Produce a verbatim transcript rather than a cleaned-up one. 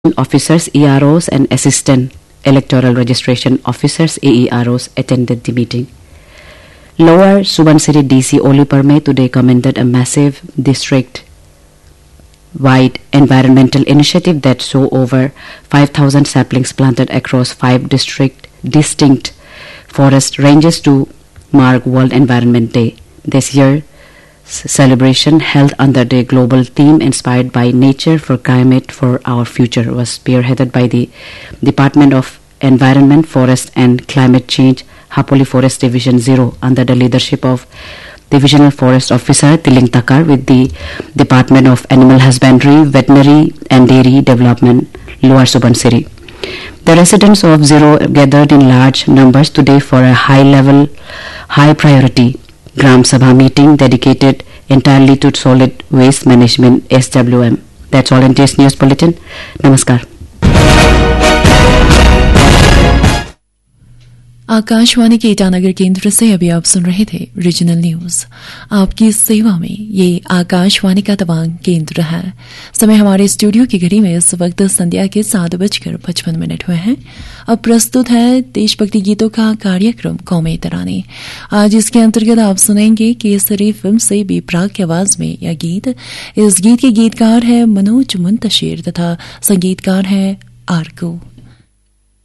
officers, E R Os, and assistant electoral registration officers, A E R Os, attended the meeting. Lower Subansiri D C Oli Parme today commended a massive district-wide environmental initiative that saw over five thousand saplings planted across five district distinct forest ranges to mark World Environment Day. This year, celebration held under the global theme inspired by nature for climate for our future was spearheaded by the Department of Environment, Forest and Climate Change, Hapoli Forest Division zero under the leadership of Divisional Forest Officer Tiling Takar with the Department of Animal Husbandry, Veterinary and Dairy Development, Lower Subansiri. The residents of Zero gathered in large numbers today for a high-level, high-priority Gram Sabha meeting dedicated entirely to solid waste management S W M. That's all in today's news bulletin. Namaskar. Akashvani के ईटानगर केंद्र से अभी आप सुन रहे थे regional news. आपकी सेवा में ये आकाशवाणी का तवांग केंद्र है। समय हमारे स्टूडियो की घड़ी में इस वक्त संध्या के सात बजकर पचपन मिनट हुए हैं। अब प्रस्तुत है देशभक्ति गीतों का कार्यक्रम कौमे तराने। आज इसके अंतर्गत आप सुनेंगे केसरी फिल्म से बी प्राग की आवाज में यह गीत। इस गीत के गीतकार है मनोज मुंतशिर तथा संगीतकार है आरकू।